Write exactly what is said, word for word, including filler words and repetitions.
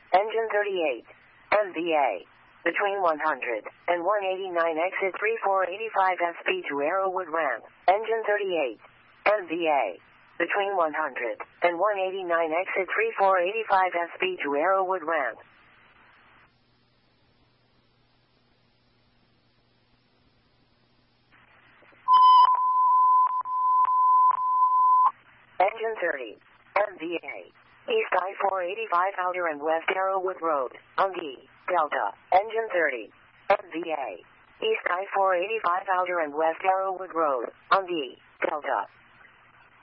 Engine thirty-eight. M V A. Between one hundred and one eighty-nine exit three four eighty-five S P to Arrowwood ramp. Engine thirty-eight. M V A. Between one hundred and one eighty-nine exit three four eighty-five S P to Arrowwood ramp. Engine thirty. M V A. East I four eighty-five Outer and West Arrowwood Road, on the Delta. Engine thirty. M V A. East I four eighty-five Outer and West Arrowwood Road, on the Delta.